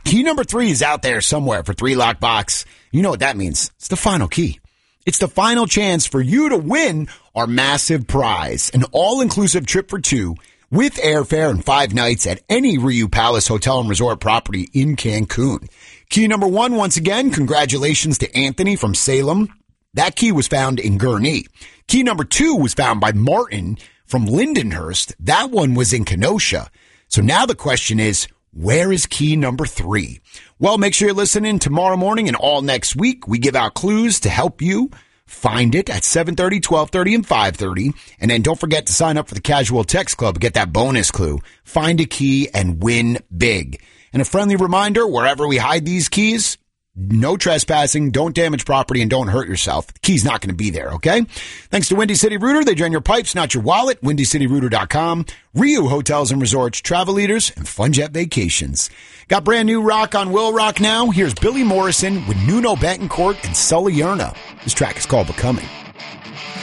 Key number 3 is out there somewhere for 3 Lockbox. You know what that means. It's the final key. It's the final chance for you to win our massive prize, an all-inclusive trip for 2 with airfare and 5 nights at any Riu Palace Hotel and Resort property in Cancun. Key number 1, once again, congratulations to Anthony from Salem. That key was found in Gurnee. Key number 2 was found by Martin from Lindenhurst. That one was in Kenosha. So now the question is, where is key number 3? Well, make sure you're listening tomorrow morning and all next week. We give out clues to help you find it at 7:30, 12:30, and 5:30. And then don't forget to sign up for the Casual Text Club. Get that bonus clue. Find a key and win big. And a friendly reminder, wherever we hide these keys, no trespassing, don't damage property, and don't hurt yourself. The key's not going to be there, okay? Thanks to Windy City Rooter. They drain your pipes, not your wallet. WindyCityRooter.com. Riu Hotels and Resorts, Travel Leaders, and Funjet Vacations. Got brand new rock on Will Rock now. Here's Billy Morrison with Nuno Betancourt and Sully Erna. This track is called Becoming.